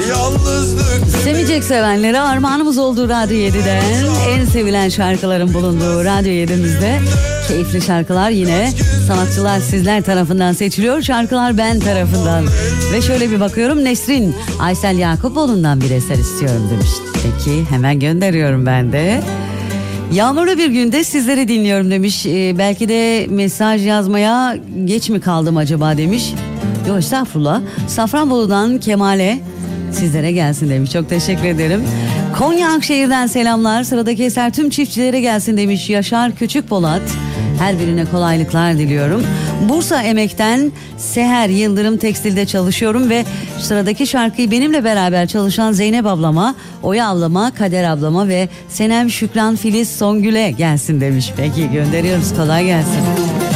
Sevecek sevenlere armağanımız olduğu Radyo 7'den en sevilen şarkıların bulunduğu Radyo 7'mizde keyifli şarkılar yine sanatçılar sizler tarafından seçiliyor. Şarkılar ben tarafından. Ve şöyle bir bakıyorum, Nesrin Aysel Yakupoğlu'ndan bir eser istiyorum demiş. Peki hemen gönderiyorum ben de. Yağmurlu bir günde sizleri dinliyorum demiş. Belki de mesaj yazmaya geç mi kaldım acaba demiş. Yok estağfurullah. Safranbolu'dan Kemal'e sizlere gelsin demiş. Çok teşekkür ederim. Konya Akşehir'den selamlar. Sıradaki eser tüm çiftçilere gelsin demiş Yaşar Küçükpolat. Her birine kolaylıklar diliyorum. Bursa Emek'ten Seher Yıldırım Tekstil'de çalışıyorum ve sıradaki şarkıyı benimle beraber çalışan Zeynep ablama, Oya ablama, Kader ablama ve Senem Şükran Filiz Songül'e gelsin demiş. Peki gönderiyoruz, kolay gelsin.